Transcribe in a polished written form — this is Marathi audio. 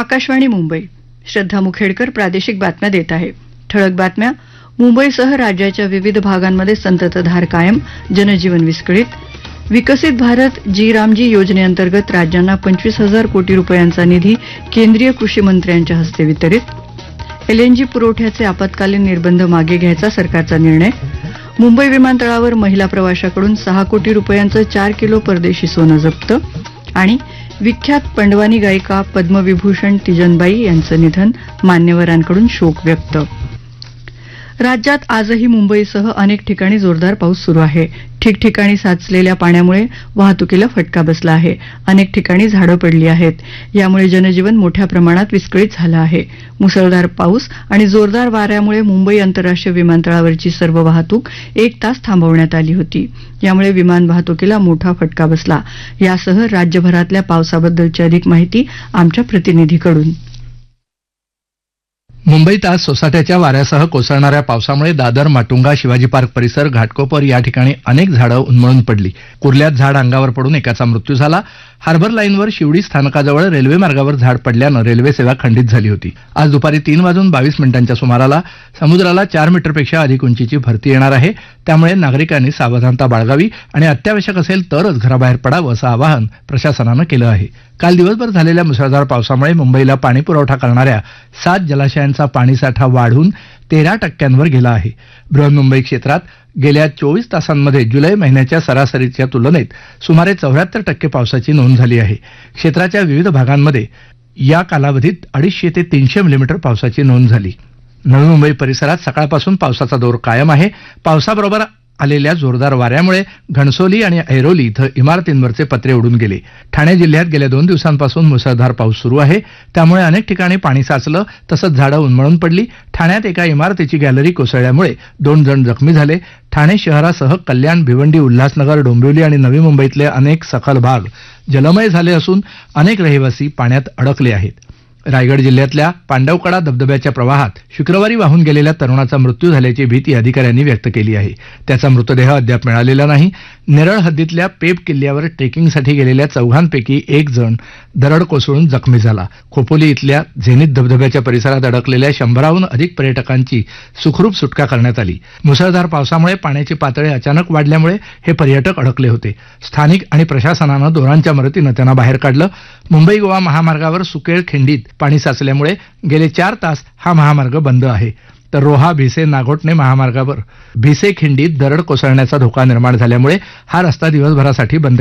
आकाशवाणी मुंबई. श्रद्धा मुखेडकर प्रादेशिक बातम्या देत आहे. ठळक बातम्या. मुंबईसह राज्याच्या विविध भागांमध्ये संततधार कायम, जनजीवन विस्कळीत. विकसित भारत जी रामजी योजनेअंतर्गत राज्यांना 25,000 कोटी रुपयांचा निधी केंद्रीय कृषी मंत्र्यांच्या हस्ते वितरित. LNG पुरवठ्याचे आपत्कालीन निर्बंध मागे घ्यायचा सरकारचा निर्णय. मुंबई विमानतळावर महिला प्रवाशाकडून 6 कोटी रुपयांचं 4 किलो परदेशी सोनं जप्त. आणि विख्यात पंडवानी गायिका पद्मविभूषण तीजनबाई यांचं निधन, मान्यवरांकडून शोक व्यक्त. राज्यात आजही मुंबईसह अनेक ठिकाणी जोरदार पाऊस सुरू आहे. ठिकठिकाणी साचलेल्या पाण्यामुळे वाहतुकीला फटका बसला आहे. अनेक ठिकाणी झाडं पडली आहेत. यामुळे जनजीवन मोठ्या प्रमाणात विस्कळीत झालं आहे. मुसळधार पाऊस आणि जोरदार वाऱ्यामुळे मुंबई आंतरराष्ट्रीय विमानतळावरची सर्व वाहतूक 1 तास थांबवण्यात आली होती. यामुळे विमान वाहतुकीला मोठा फटका बसला. यासह राज्यभरातल्या पावसाबद्दलची अधिक माहिती आमच्या प्रतिनिधीकडून. मुंबईत आज सोसाट्याच्या वाऱ्यासह कोसळणाऱ्या पावसामुळे दादर, माटुंगा, शिवाजी पार्क परिसर, घाटकोपर या ठिकाणी अनेक झाडं उन्मळून पडली. कुर्ल्यात झाड अंगावर पडून एकाचा मृत्यू झाला. हार्बर लाईनवर शिवडी स्थानकाजवळ रेल्वे मार्गावर झाड पडल्यानं रेल्वे सेवा खंडित झाली होती. आज दुपारी 3:22 सुमाराला समुद्राला 4 मीटरपेक्षा अधिक उंचीची भरती येणार आहे. त्यामुळे नागरिकांनी सावधानता बाळगावी आणि अत्यावश्यक असेल तरच घराबाहेर पडावं असं आवाहन प्रशासनानं केलं आहे. काल दिवसभर झालेल्या मुसळधार पावसामुळे मुंबईला पाणी पुरवठा करणाऱ्या 7 जलाशयांचा पाणीसाठा वाढून 13% गेला आहे. बृहन्मुंबई क्षेत्रात गेल्या 24 तासांमध्ये जुलै महिन्याच्या सरासरीच्या तुलनेत सुमारे 74% पावसाची नोंद झाली आहे. क्षेत्राच्या विविध भागांमध्ये या कालावधीत 250 ते 300 मिलीमीटर पावसाची नोंद झाली. नवी मुंबई परिसरात सकाळपासून पावसाचा जोर कायम आहे. पावसाबरोबर आलेल्या जोरदार वाऱ्यामुळे घणसोली आणि ऐरोली इथं इमारतींवरचे पत्रे उडून गेले. ठाणे जिल्ह्यात गेल्या 2 दिवसांपासून मुसळधार पाऊस सुरू आहे. त्यामुळे अनेक ठिकाणी पाणी साचलं, तसंच झाडं उन्मळून पडली. ठाण्यात एका इमारतीची गॅलरी कोसळल्यामुळे 2 जण जखमी झाले. ठाणे शहरासह कल्याण, भिवंडी, उल्हासनगर, डोंबिवली आणि नवी मुंबईतले अनेक सखल भाग जलमय झाले असून अनेक रहिवासी पाण्यात अडकले आहेत. रायगड जिल्ह्यातल्या पांडवकडा धबधब्याच्या प्रवाहात शुक्रवारी वाहून गेलेल्या तरुणाचा मृत्यू झाल्याची भीती अधिकाऱ्यांनी व्यक्त केली आहे. त्याचा मृतदेह अद्याप मिळालेला नाही. नेरळ हद्दीतल्या पेब किल्ल्यावर ट्रेकिंगसाठी गेलेल्या 4 एक जण दरड कोसळून जखमी झाला. खोपोली इथल्या झेनित धबधब्याच्या परिसरात अडकलेल्या 100हून अधिक पर्यटकांची सुखरूप सुटका करण्यात आली. मुसळधार पावसामुळे पाण्याची पातळी अचानक वाढल्यामुळे हे पर्यटक अडकले होते. स्थानिक आणि प्रशासनानं दोरांच्या मदतीनं त्यांना बाहेर काढलं. मुंबई गोवा महामार्गावर सुकेळ खिंडीत पाणी साचल्यामुळे गेले 4 तास हा महामार्ग बंद आहे. तर रोहा भिसे नागोठणे महामार्गावर भिसे खिंडीत दरड कोसळण्याचा धोका निर्माण झाल्यामुळे हा रस्ता दिवसभरासाठी बंद